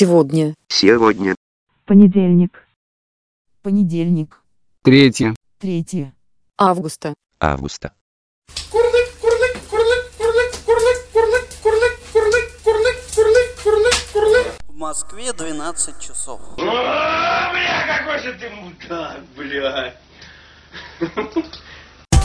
Сегодня. Сегодня. Понедельник. Понедельник. 3 Августа. Августа. В Москве 12 часов. Бля, какой же ты мудак, блядь.